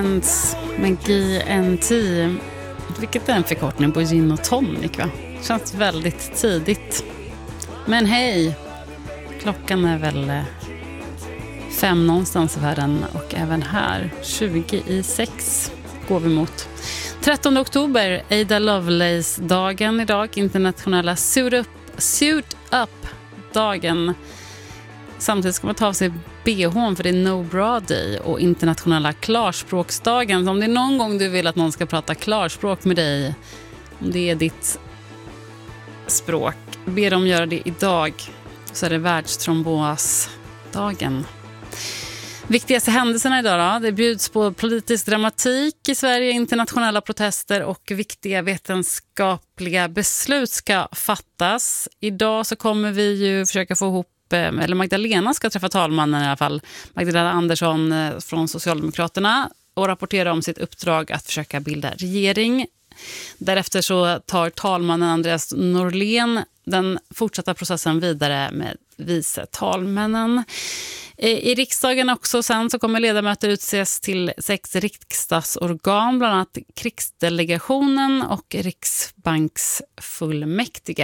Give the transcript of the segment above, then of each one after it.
Med GNT, vilket är en förkortning på gin och tonic, va? Känns väldigt tidigt. Men hej, klockan är väl 5 någonstans i världen och även här 20:06 går vi mot. 13 oktober, Ada Lovelace-dagen idag, internationella Suit Up-dagen. Samtidigt ska man ta av sig BH:n för det är No Bra Day och internationella klarspråksdagen. Så om det är någon gång du vill att någon ska prata klarspråk med dig, om det är ditt språk, be dem göra det idag. Så är det världstrombosdagen. Viktigaste händelserna idag då? Det bjuds på politisk dramatik i Sverige, internationella protester och viktiga vetenskapliga beslut ska fattas. Idag så kommer vi ju försöka få ihop, eller Magdalena ska träffa talmannen i alla fall, Magdalena Andersson från Socialdemokraterna, och rapportera om sitt uppdrag att försöka bilda regering. Därefter så tar talmannen Andreas Norlén den fortsatta processen vidare med vice talmännen. I riksdagen också sen så kommer ledamöter utses till 6 riksdagsorgan, bland annat krigsdelegationen och riksbanksfullmäktige.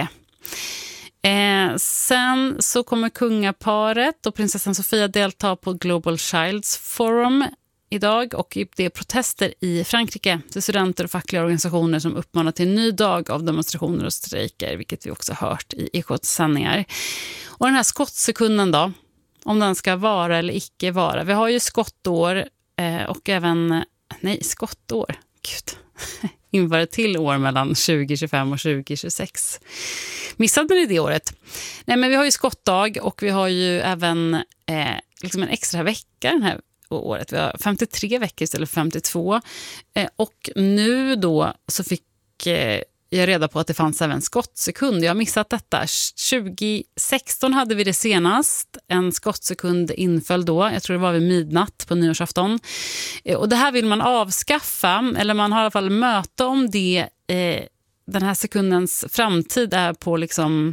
Sen så kommer kungaparet och prinsessan Sofia delta på Global Childs Forum idag, och det är protester i Frankrike till studenter och fackliga organisationer som uppmanar till en ny dag av demonstrationer och strejker, vilket vi också hört i Ekots sändningar. Och den här skottsekunden då, om den ska vara eller icke vara. Vi har ju skottår och även, skottår, gud, inför ett till år mellan 2025 och 2026. Missade ni det året? Nej, men vi har ju skottdag och vi har ju även liksom en extra vecka den här året. Vi har 53 veckor istället för 52. Och nu då så fick jag reda på att det fanns även skottsekund. Jag har missat detta. 2016 hade vi det senast. En skottsekund inföll då. Jag tror det var vid midnatt på nyårsafton. Och det här vill man avskaffa. Eller man har i alla fall möte om det. Den här sekundens framtid är på liksom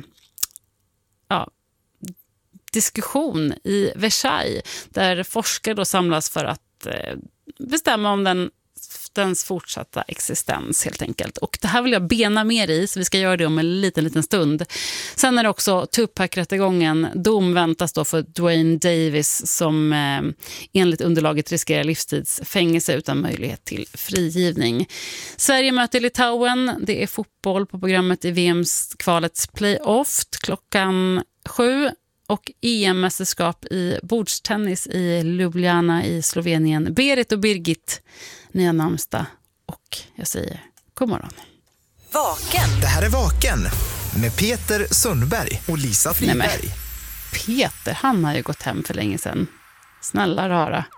diskussion i Versailles, där forskare då samlas för att bestämma om dens fortsatta existens helt enkelt. Och det här vill jag bena mer i, så vi ska göra det om en liten stund. Sen är det också Tupac-rättegången. Dom väntas då för Dwayne Davis som enligt underlaget riskerar livstidsfängelse utan möjlighet till frigivning. Sverige möter Litauen. Det är fotboll på programmet i VMs-kvalets playoff klockan 7. Och EM-mästerskap i bordstennis i Ljubljana i Slovenien. Berit och Birgit, nya namnsdag. Och jag säger god morgon. Vaken. Det här är Vaken med Peter Sundberg och Lisa Friberg. Peter, han har ju gått hem för länge sedan. Snälla rara.